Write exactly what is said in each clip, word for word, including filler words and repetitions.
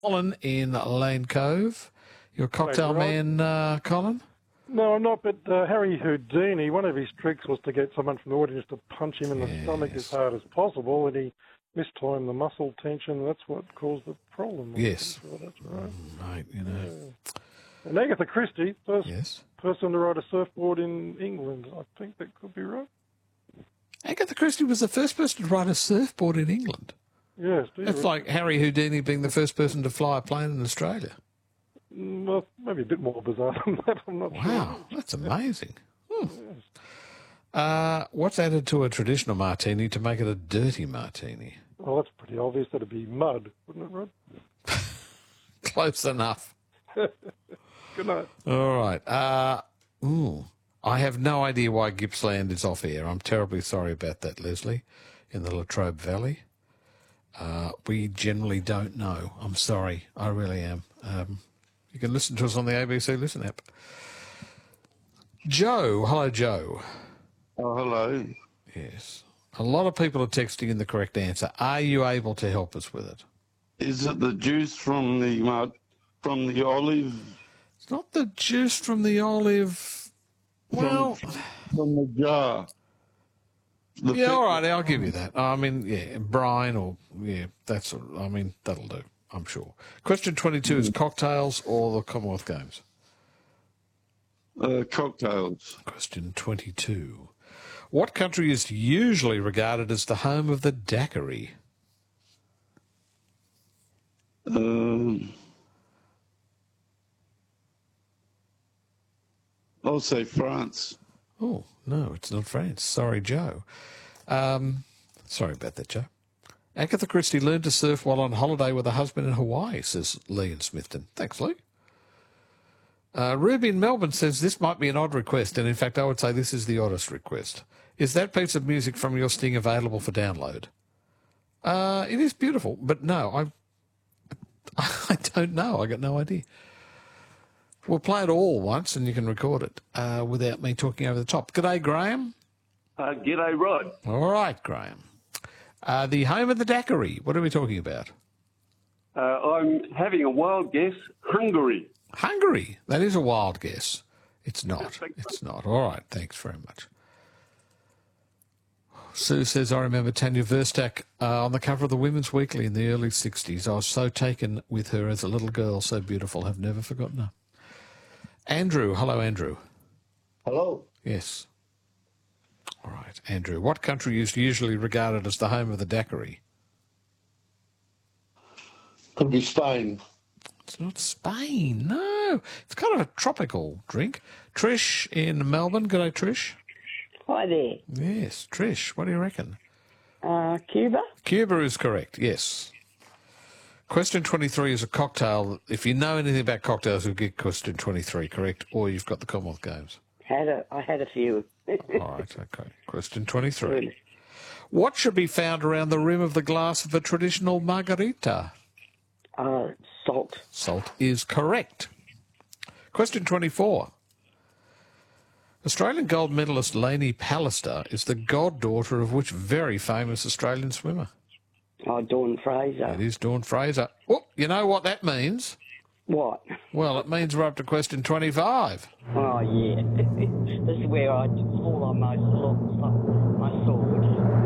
Colin in Lane Cove. You're a cocktail man, uh, Colin? No, I'm not, but uh, Harry Houdini, one of his tricks was to get someone from the audience to punch him in the Yes. stomach as hard as possible, and he mistimed the muscle tension, and that's what caused the problem. Yes. Sure that's right. Mm, mate, you know. Yeah. And Agatha Christie, first Yes. person to ride a surfboard in England. I think that could be right. Agatha Christie was the first person to ride a surfboard in England. Yes. do you That's reckon? like Harry Houdini being the first person to fly a plane in Australia. Mm, Well, maybe a bit more bizarre than that, I'm not sure. Wow, that's amazing. Hmm. Uh, what's added to a traditional martini to make it a dirty martini? Well, that's pretty obvious. That'd be mud, wouldn't it, Rod? Close enough. Good night. All right. Uh, ooh, I have no idea why Gippsland is off air. I'm terribly sorry about that, Leslie, in the Latrobe Valley. Uh, we generally don't know. I'm sorry. I really am. Um, you can listen to us on the A B C Listen app. Joe. Hello, Joe. Oh, hello. Yes. A lot of people are texting in the correct answer. Are you able to help us with it? Is it the juice from the mar- from the olive? It's not the juice from the olive. Well, From the jar. The yeah, pic- all right, I'll give you that. I mean, yeah, brine or, yeah, that's, I mean, that'll do, I'm sure. Question twenty-two is cocktails or the Commonwealth Games? Uh, cocktails. Question twenty-two. What country is usually regarded as the home of the daiquiri? Um, I'll say France. Oh, no, it's not France. Sorry, Joe. Um, sorry about that, Joe. Agatha Christie learned to surf while on holiday with her husband in Hawaii, says Lee in Smithton. Thanks, Lee. Uh, Ruby in Melbourne says this might be an odd request, and in fact I would say this is the oddest request. Is that piece of music from your sting available for download? Uh, it is beautiful, but no, I, I don't know. I got no idea. We'll play it all once and you can record it uh, without me talking over the top. G'day, Graham. Uh, g'day, Rod. All right, Graham. Uh, the home of the daiquiri. What are we talking about? Uh, I'm having a wild guess. Hungary. Hungary. That is a wild guess. It's not. It's not. All right. Thanks very much. Sue says, I remember Tanya Verstak uh, on the cover of the Women's Weekly in the early sixties. I was so taken with her as a little girl, so beautiful. Have never forgotten her. Andrew. Hello, Andrew. Hello. Yes. All right, Andrew. What country is usually regarded as the home of the daiquiri? Could be Spain. It's not Spain, no. It's kind of a tropical drink. Trish in Melbourne. Good day, Trish. Hi there. Yes, Trish. What do you reckon? Uh, Cuba? Cuba is correct, yes. Question twenty-three is a cocktail. If you know anything about cocktails, you'll get question twenty-three correct, or you've got the Commonwealth Games. Had a, I had a few. All right, okay. Question twenty-three. What should be found around the rim of the glass of a traditional margarita? Uh, salt. Salt is correct. Question twenty-four. Australian gold medalist Lainey Pallister is the goddaughter of which very famous Australian swimmer? Oh, Dawn Fraser. It is Dawn Fraser. Oh, you know what that means? What? Well, it means we're up to question twenty-five. Oh, yeah. This is where I fall on my, my sword.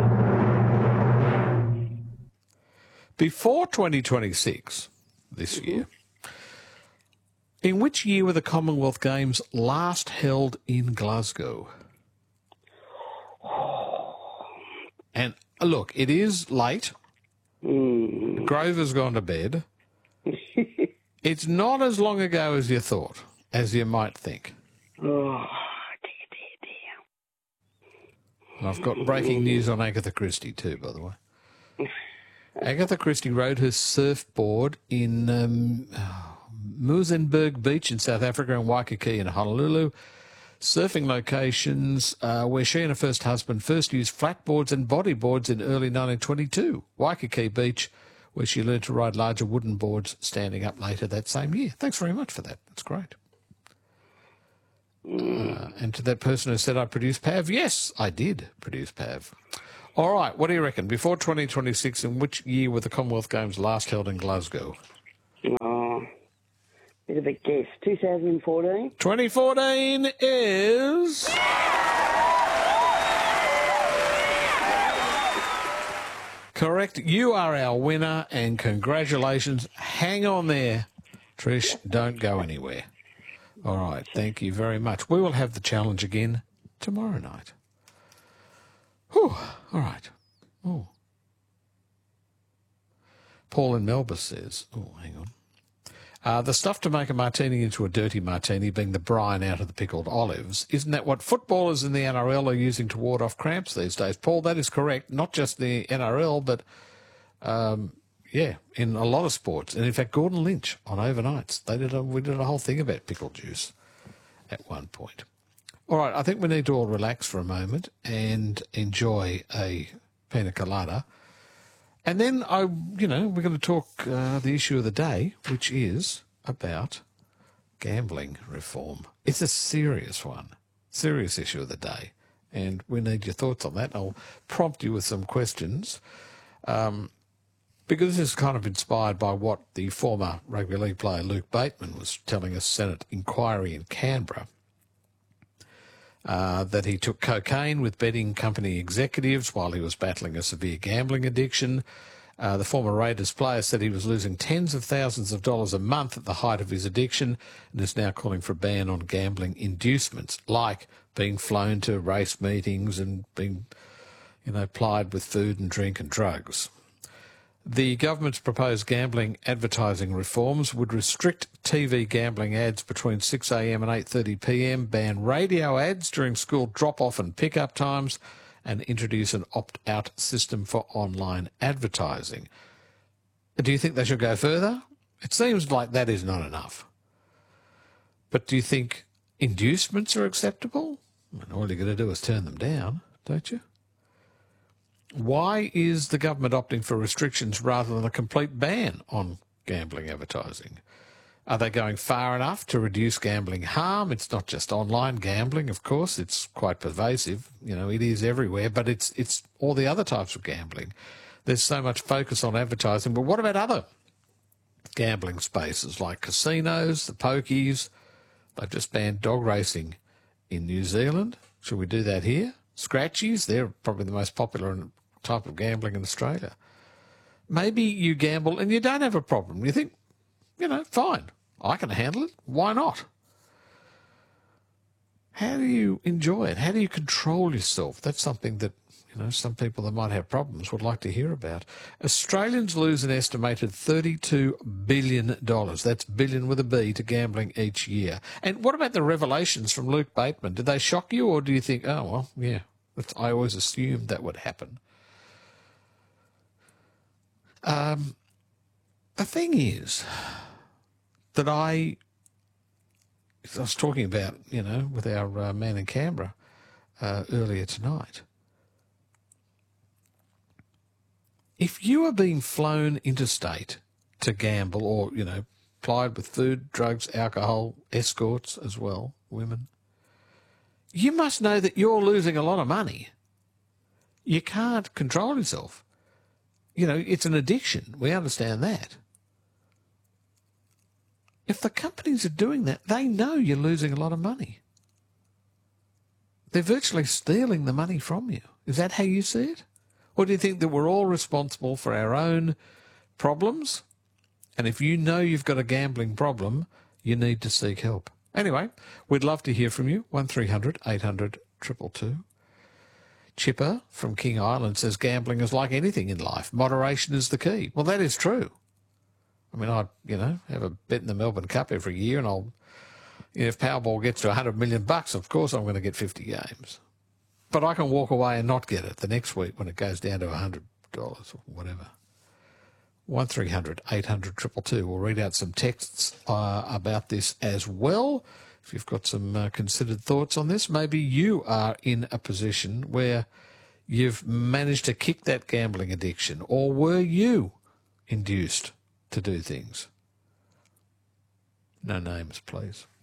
Before twenty twenty-six, this year, in which year were the Commonwealth Games last held in Glasgow? And look, it is late. Mm. Grover's gone to bed. It's not as long ago as you thought, as you might think. Oh, dear, dear, dear. And I've got breaking news on Agatha Christie too, by the way. Agatha Christie rode her surfboard in um, Muizenberg Beach in South Africa and Waikiki in Honolulu, surfing locations uh, where she and her first husband first used flatboards and bodyboards in early nineteen twenty-two. Waikiki Beach, where she learned to ride larger wooden boards standing up later that same year. Thanks very much for that. That's great. Uh, and to that person who said I produced P A V, yes, I did produce P A V. All right, what do you reckon? Before twenty twenty-six, in which year were the Commonwealth Games last held in Glasgow? Oh, bit of a guess. twenty fourteen? twenty fourteen is... correct. You are our winner, and congratulations. Hang on there, Trish. Don't go anywhere. All right. Thank you very much. We will have the challenge again tomorrow night. Whew. All right. Oh. Paul in Melbourne says, oh, hang on. Uh, the stuff to make a martini into a dirty martini being the brine out of the pickled olives. Isn't that what footballers in the N R L are using to ward off cramps these days? Paul, that is correct. Not just the N R L, but, um, yeah, in a lot of sports. And, in fact, Gordon Lynch on Overnights, they did a, we did a whole thing about pickle juice at one point. All right, I think we need to all relax for a moment and enjoy a pina colada. And then, I, you know, we're going to talk uh, the issue of the day, which is about gambling reform. It's a serious one, serious issue of the day. And we need your thoughts on that. I'll prompt you with some questions um, because this is kind of inspired by what the former rugby league player Luke Bateman was telling a Senate inquiry in Canberra. Uh, that he took cocaine with betting company executives while he was battling a severe gambling addiction. Uh, the former Raiders player said he was losing tens of thousands of dollars a month at the height of his addiction and is now calling for a ban on gambling inducements, like being flown to race meetings and being, you know, plied with food and drink and drugs. The government's proposed gambling advertising reforms would restrict T V gambling ads between six a m and eight thirty p m, ban radio ads during school drop-off and pick-up times, and introduce an opt-out system for online advertising. Do you think they should go further? It seems like that is not enough. But do you think inducements are acceptable? I mean, all you're going to do is turn them down, don't you? Why is the government opting for restrictions rather than a complete ban on gambling advertising? Are they going far enough to reduce gambling harm? It's not just online gambling, of course. It's quite pervasive. You know, it is everywhere, but it's it's all the other types of gambling. There's so much focus on advertising, but what about other gambling spaces like casinos, the pokies? They've just banned dog racing in New Zealand. Should we do that here? Scratchies, they're probably the most popular type of gambling in Australia. Maybe you gamble and you don't have a problem. You think, you know, fine, I can handle it. Why not? How do you enjoy it? How do you control yourself? That's something that, you know, some people that might have problems would like to hear about. Australians lose an estimated thirty-two billion dollars. That's billion with a B to gambling each year. And what about the revelations from Luke Bateman? Did they shock you, or do you think, oh, well, yeah, that's, I always assumed that would happen? Um, the thing is that I, I was talking about, you know, with our uh, man in Canberra uh, earlier tonight. If you are being flown interstate to gamble or, you know, plied with food, drugs, alcohol, escorts as well, women, you must know that you're losing a lot of money. You can't control yourself. You know, it's an addiction. We understand that. If the companies are doing that, they know you're losing a lot of money. They're virtually stealing the money from you. Is that how you see it? Or do you think that we're all responsible for our own problems? And if you know you've got a gambling problem, you need to seek help. Anyway, we'd love to hear from you. one three hundred eight hundred two two two. Chipper from King Island says gambling is like anything in life. Moderation is the key. Well, that is true. I mean, I, you know, have a bet in the Melbourne Cup every year, and I'll, you know, if Powerball gets to one hundred million bucks, of course I'm going to get fifty games. But I can walk away and not get it the next week when it goes down to one hundred dollars or whatever. one three hundred eight hundred two two two. We'll read out some texts uh, about this as well. If you've got some uh, considered thoughts on this, maybe you are in a position where you've managed to kick that gambling addiction, or were you induced to do things? No names, please.